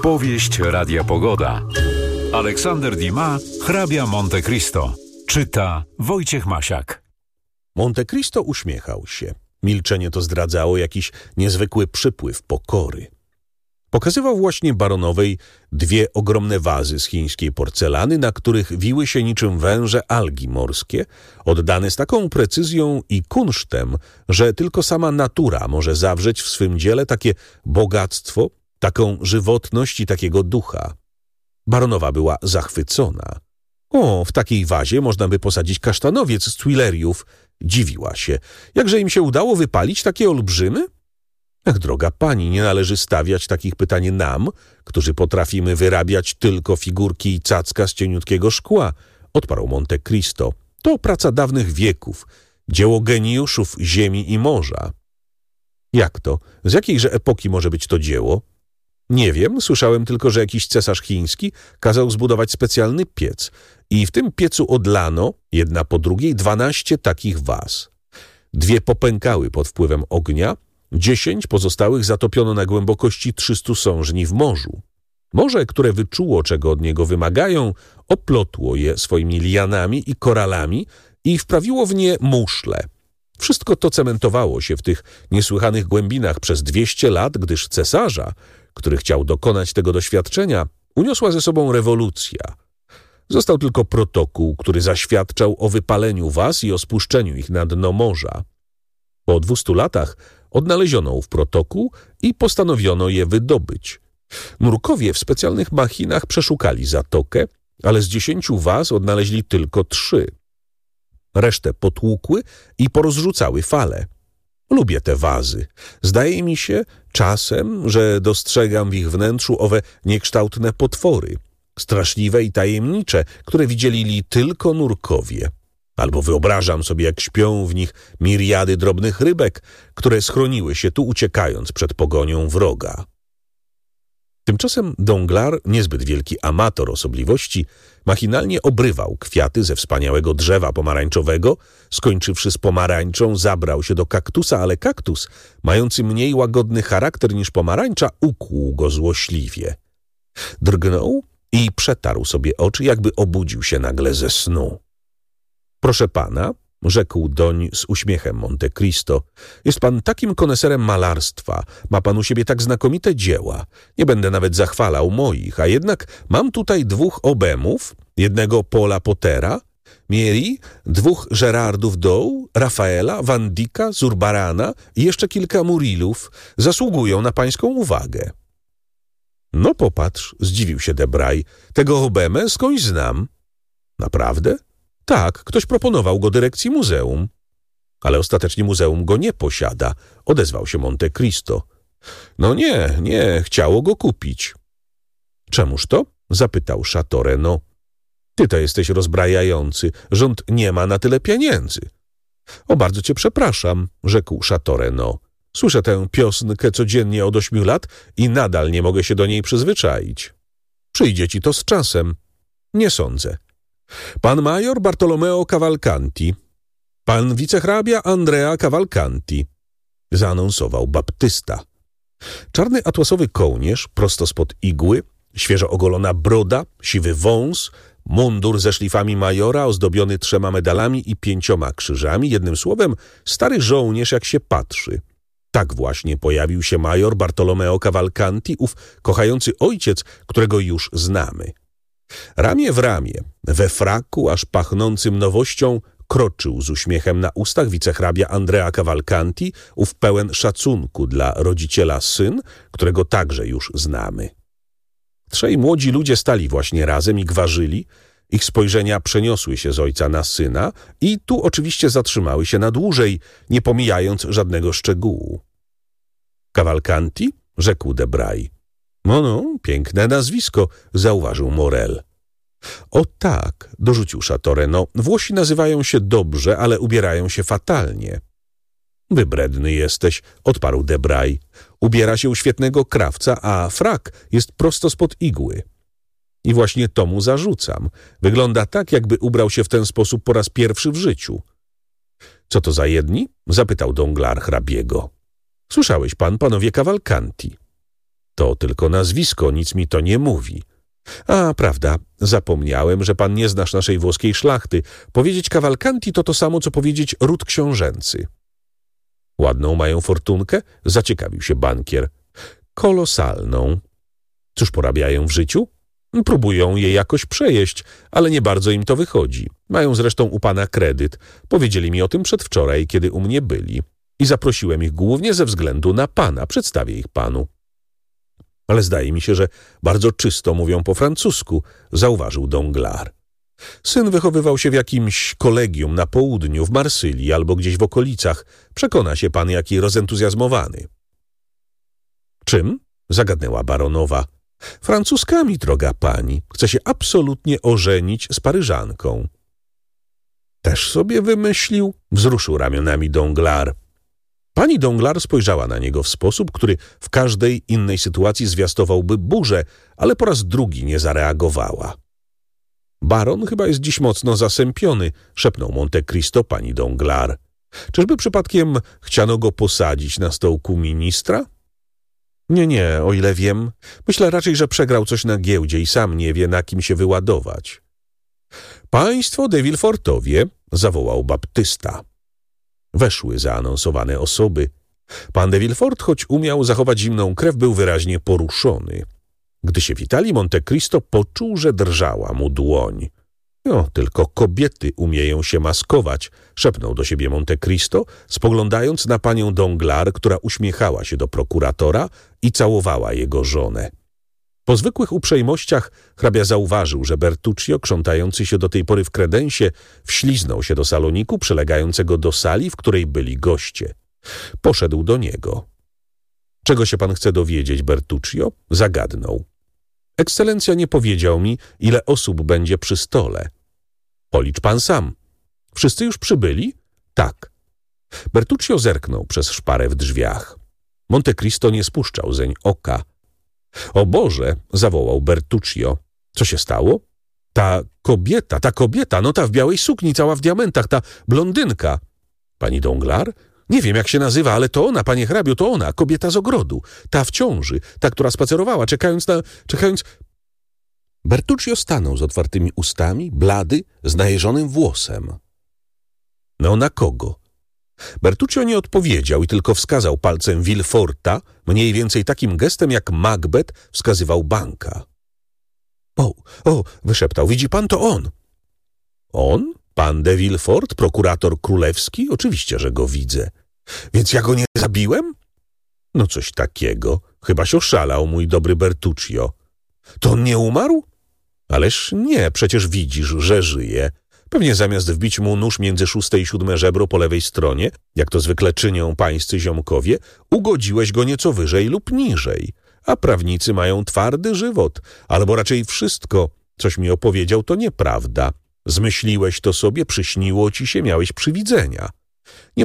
Powieść Radia Pogoda. Aleksander Dumas, hrabia Monte Cristo. Czyta Wojciech Masiak. Monte Cristo uśmiechał się. Milczenie to zdradzało jakiś niezwykły przypływ pokory. Pokazywał właśnie baronowej dwie ogromne wazy z chińskiej porcelany, na których wiły się niczym węże algi morskie, oddane z taką precyzją i kunsztem, że tylko sama natura może zawrzeć w swym dziele takie bogactwo, taką żywotność i takiego ducha. Baronowa była zachwycona. O, w takiej wazie można by posadzić kasztanowiec z Tuileriów. Dziwiła się. Jakże im się udało wypalić takie olbrzymy? Ach, droga pani, nie należy stawiać takich pytań nam, którzy potrafimy wyrabiać tylko figurki i cacka z cieniutkiego szkła, odparł Monte Cristo. To praca dawnych wieków, dzieło geniuszów ziemi i morza. Jak to? Z jakiejże epoki może być to dzieło? Nie wiem, słyszałem tylko, że jakiś cesarz chiński kazał zbudować specjalny piec i w tym piecu odlano, jedna po drugiej, 12 takich waz. 2 popękały pod wpływem ognia, 10 pozostałych zatopiono na głębokości 300 sążni w morzu. Morze, które wyczuło, czego od niego wymagają, oplotło je swoimi lianami i koralami i wprawiło w nie muszle. Wszystko to cementowało się w tych niesłychanych głębinach przez 200 lat, gdyż cesarza, który chciał dokonać tego doświadczenia, uniosła ze sobą rewolucja. Został tylko protokół, który zaświadczał o wypaleniu waz i o spuszczeniu ich na dno morza. Po 200 latach odnaleziono ów protokół i postanowiono je wydobyć. Nurkowie w specjalnych machinach przeszukali zatokę, ale z 10 waz odnaleźli tylko 3. Resztę potłukły i porozrzucały fale. Lubię te wazy. Zdaje mi się czasem, że dostrzegam w ich wnętrzu owe niekształtne potwory, straszliwe i tajemnicze, które widzieli tylko nurkowie. Albo wyobrażam sobie, jak śpią w nich miriady drobnych rybek, które schroniły się tu, uciekając przed pogonią wroga. Tymczasem Danglars, niezbyt wielki amator osobliwości, machinalnie obrywał kwiaty ze wspaniałego drzewa pomarańczowego. Skończywszy z pomarańczą, zabrał się do kaktusa, ale kaktus, mający mniej łagodny charakter niż pomarańcza, ukłuł go złośliwie. Drgnął i przetarł sobie oczy, jakby obudził się nagle ze snu. Proszę pana, rzekł doń z uśmiechem Monte Cristo, jest pan takim koneserem malarstwa, ma pan u siebie tak znakomite dzieła. Nie będę nawet zachwalał moich, a jednak mam tutaj 2 obemów, jednego Paula Pottera, Mieri, 2 Gerardów Dow, Rafaela, Van Dycka, Zurbarana i jeszcze kilka Murilów. Zasługują na pańską uwagę. No popatrz, zdziwił się Debray, tego obemę skądś znam. Naprawdę? Tak, ktoś proponował go dyrekcji muzeum. Ale ostatecznie muzeum go nie posiada, odezwał się Monte Cristo. No nie, chciało go kupić. Czemuż to? Zapytał Chateau Renaud. Ty to jesteś rozbrajający, rząd nie ma na tyle pieniędzy. O, bardzo cię przepraszam, rzekł Chateau Renaud. Słyszę tę piosnkę codziennie od 8 lat i nadal nie mogę się do niej przyzwyczaić. Przyjdzie ci to z czasem. Nie sądzę. Pan major Bartolomeo Cavalcanti, pan wicehrabia Andrea Cavalcanti, zaanonsował baptysta. Czarny atłasowy kołnierz prosto spod igły, świeżo ogolona broda, siwy wąs, mundur ze szlifami majora ozdobiony 3 medalami i 5 krzyżami, jednym słowem stary żołnierz jak się patrzy. Tak właśnie pojawił się major Bartolomeo Cavalcanti, ów kochający ojciec, którego już znamy. Ramię w ramię, we fraku aż pachnącym nowością, kroczył z uśmiechem na ustach wicehrabia Andrea Cavalcanti, ów pełen szacunku dla rodziciela syn, którego także już znamy. 3 młodzi ludzie stali właśnie razem i gwarzyli, ich spojrzenia przeniosły się z ojca na syna i tu oczywiście zatrzymały się na dłużej, nie pomijając żadnego szczegółu. Cavalcanti? Rzekł Debray. No, piękne nazwisko, zauważył Morel. O tak, dorzucił Chateau Renaud, Włosi nazywają się dobrze, ale ubierają się fatalnie. Wybredny jesteś, odparł Debray. Ubiera się u świetnego krawca, a frak jest prosto spod igły. I właśnie to mu zarzucam. Wygląda tak, jakby ubrał się w ten sposób po raz pierwszy w życiu. Co to za jedni? Zapytał Danglars hrabiego. Słyszałeś pan, panowie Cavalcanti. To tylko nazwisko, nic mi to nie mówi. A, prawda, zapomniałem, że pan nie znasz naszej włoskiej szlachty. Powiedzieć Cavalcanti to samo, co powiedzieć ród książęcy. Ładną mają fortunkę? Zaciekawił się bankier. Kolosalną. Cóż porabiają w życiu? Próbują je jakoś przejeść, ale nie bardzo im to wychodzi. Mają zresztą u pana kredyt. Powiedzieli mi o tym przedwczoraj, kiedy u mnie byli. I zaprosiłem ich głównie ze względu na pana. Przedstawię ich panu. Ale zdaje mi się, że bardzo czysto mówią po francusku, zauważył Danglars. Syn wychowywał się w jakimś kolegium na południu, w Marsylii albo gdzieś w okolicach. Przekona się pan, jaki rozentuzjazmowany. Czym? Zagadnęła baronowa. Francuskami, droga pani. Chce się absolutnie ożenić z Paryżanką. Też sobie wymyślił? Wzruszył ramionami Danglars. Pani Danglars spojrzała na niego w sposób, który w każdej innej sytuacji zwiastowałby burzę, ale po raz drugi nie zareagowała. Baron chyba jest dziś mocno zasępiony, szepnął Monte Cristo pani Danglars. Czyżby przypadkiem chciano go posadzić na stołku ministra? Nie, o ile wiem. Myślę raczej, że przegrał coś na giełdzie i sam nie wie, na kim się wyładować. Państwo de Villefortowie, zawołał baptysta. Weszły zaanonsowane osoby. Pan de Villefort, choć umiał zachować zimną krew, był wyraźnie poruszony. Gdy się witali, Monte Cristo poczuł, że drżała mu dłoń. No, tylko kobiety umieją się maskować, szepnął do siebie Monte Cristo, spoglądając na panią Danglars, która uśmiechała się do prokuratora i całowała jego żonę. Po zwykłych uprzejmościach hrabia zauważył, że Bertuccio, krzątający się do tej pory w kredensie, wśliznął się do saloniku przylegającego do sali, w której byli goście. Poszedł do niego. Czego się pan chce dowiedzieć, Bertuccio? Zagadnął. Ekscelencja nie powiedział mi, ile osób będzie przy stole. Policz pan sam. Wszyscy już przybyli? Tak. Bertuccio zerknął przez szparę w drzwiach. Monte Cristo nie spuszczał zeń oka. O Boże, zawołał Bertuccio. Co się stało? Ta kobieta, no ta w białej sukni, cała w diamentach, ta blondynka. Pani Danglars? Nie wiem, jak się nazywa, ale to ona, panie hrabio, to ona, kobieta z ogrodu. Ta w ciąży, ta, która spacerowała, czekając... Bertuccio stanął z otwartymi ustami, blady, z najeżonym włosem. No na kogo? Bertuccio nie odpowiedział i tylko wskazał palcem Villeforta, mniej więcej takim gestem, jak Macbeth wskazywał banka. O, wyszeptał, widzi pan, to on. On? Pan de Villefort, prokurator królewski? Oczywiście, że go widzę. Więc ja go nie zabiłem? No coś takiego. Chybaś oszalał, mój dobry Bertuccio. To on nie umarł? Ależ nie, przecież widzisz, że żyje. Pewnie zamiast wbić mu nóż między 6. i 7. żebro po lewej stronie, jak to zwykle czynią pańscy ziomkowie, ugodziłeś go nieco wyżej lub niżej. A prawnicy mają twardy żywot, albo raczej wszystko, coś mi opowiedział, to nieprawda. Zmyśliłeś to sobie, przyśniło ci się, miałeś przywidzenia. Nie